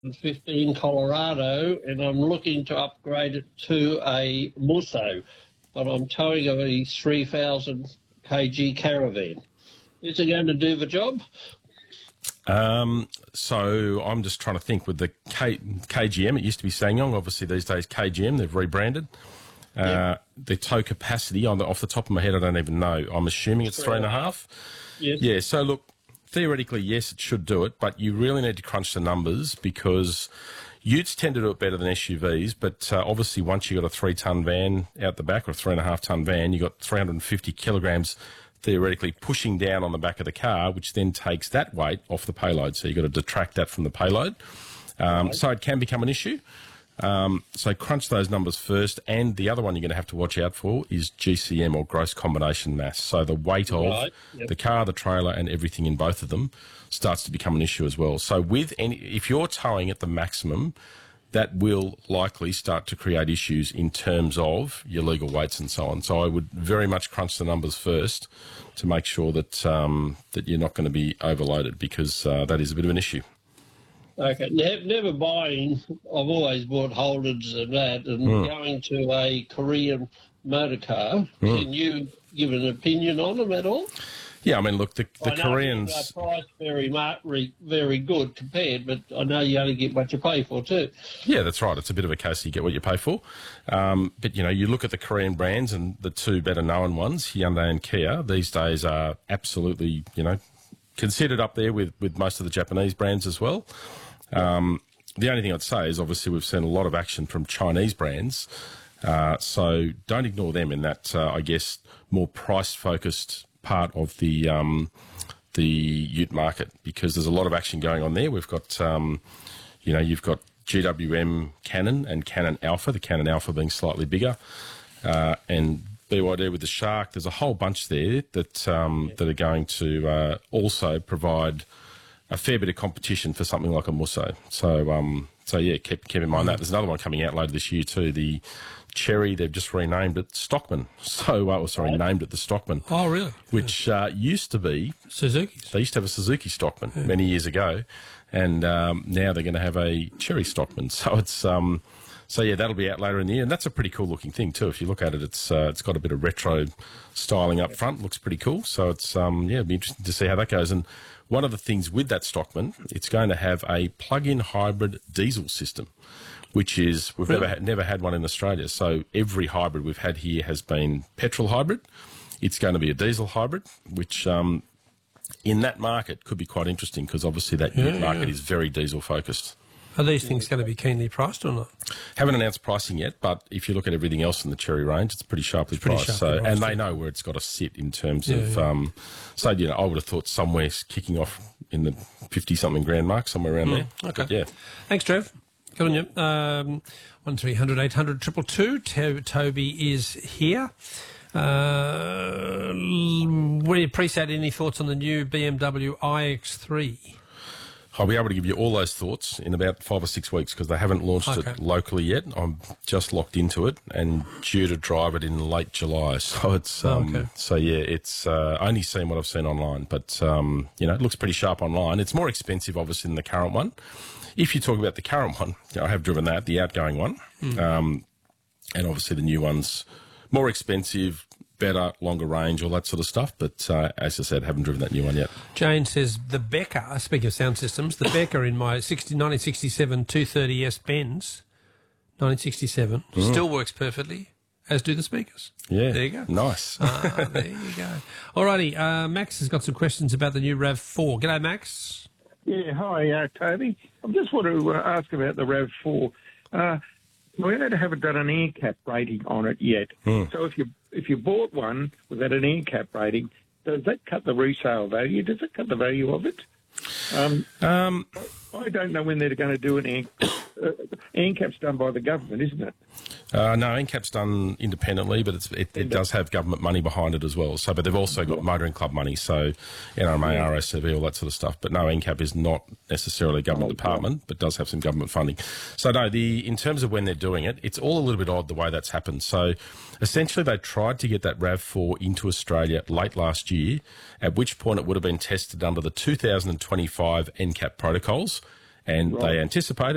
15 Colorado, and I'm looking to upgrade it to a Musso, but I'm towing a 3,000 kg caravan. Is it going to do the job? So I'm just trying to think with the KGM. It used to be SsangYong. Obviously, these days KGM. They've rebranded. The tow capacity, off the top of my head, I don't even know. I'm assuming it's 3.5. Yes. Yeah. So look, theoretically, yes, it should do it, but you really need to crunch the numbers because utes tend to do it better than SUVs. But obviously, once you've got a 3-ton van out the back or a 3.5-ton van, you've got 350 kilograms theoretically pushing down on the back of the car, which then takes that weight off the payload. So you've got to detract that from the payload. So it can become an issue. So crunch those numbers first. And the other one you're going to have to watch out for is GCM, or gross combination mass. So the weight of the car, the trailer, and everything in both of them starts to become an issue as well. So if you're towing at the maximum, that will likely start to create issues in terms of your legal weights and so on. So I would very much crunch the numbers first to make sure that that you're not going to be overloaded, because that is a bit of an issue. Okay, never buying. I've always bought Holdens and that, and going to a Korean motor car. Can you give an opinion on them at all? Yeah, I mean, look, the I know Koreans... price very good compared, but I know you only get what you pay for too. Yeah, that's right. It's a bit of a case you get what you pay for. But, you know, you look at the Korean brands, and the two better-known ones, Hyundai and Kia, these days are absolutely, you know, considered up there with most of the Japanese brands as well. The only thing I'd say is obviously we've seen a lot of action from Chinese brands, so don't ignore them in that, I guess, more price-focused part of the ute market, because there's a lot of action going on there. We've got, you know, you've got GWM Canon and Canon Alpha, the Canon Alpha being slightly bigger, and BYD with the Shark. There's a whole bunch there that that are going to also provide a fair bit of competition for something like a Musso. So yeah, keep in mind that. There's another one coming out later this year too, the Cherry. They've just renamed it Stockman. So, named it the Stockman. Oh, really? Which used to be... Suzuki's. They used to have a Suzuki Stockman many years ago, and now they're going to have a Cherry Stockman. So it's... So yeah, that'll be out later in the year, and that's a pretty cool looking thing too. If you look at it, it's got a bit of retro styling up front, looks pretty cool. So it's it'll be interesting to see how that goes. And one of the things with that Stockman, it's going to have a plug-in hybrid diesel system, which is we've never had one in Australia. So every hybrid we've had here has been petrol hybrid. It's going to be a diesel hybrid, which in that market could be quite interesting, because obviously that market is very diesel focused. Are these things going to be keenly priced or not? Haven't announced pricing yet, but if you look at everything else in the Cherry range, it's pretty sharply priced. And they know where it's got to sit in terms of... so, you know, I would have thought somewhere kicking off in the 50-something grand mark, somewhere around there. Okay. But, yeah. Thanks, Trev. Good on you. 1300 800 222. Toby is here. We appreciate any thoughts on the new BMW iX3? I'll be able to give you all those thoughts in about 5 or 6 weeks, because they haven't launched it locally yet. I'm just locked into it and due to drive it in late July. So it's so yeah, it's only seen what I've seen online, but you know, it looks pretty sharp online. It's more expensive, obviously, than the current one. If you talk about the current one, you know, I have driven that, the outgoing one, and obviously the new one's more expensive, better, longer range, all that sort of stuff. But as I said, haven't driven that new one yet. Jane says the Becker, speaking of sound systems, the Becker in my 1967 230S Benz, 1967, still works perfectly, as do the speakers. Yeah. There you go. Nice. There you go. Alrighty, Max has got some questions about the new RAV4. G'day, Max. Yeah, hi, Toby. I just want to ask about the RAV4. We haven't done an air cap rating on it yet. So if you bought one without an air cap rating, does that cut the resale value? Does it cut the value of it? I don't know when they're going to do an air cap's done by the government, isn't it? No, NCAP's done independently, but it does have government money behind it as well. So, but they've also got motoring club money, so NRMA, RACV, all that sort of stuff. But no, NCAP is not necessarily a government department, but does have some government funding. So no, in terms of when they're doing it, it's all a little bit odd the way that's happened. So essentially they tried to get that RAV4 into Australia late last year, at which point it would have been tested under the 2025 NCAP protocols, and they anticipated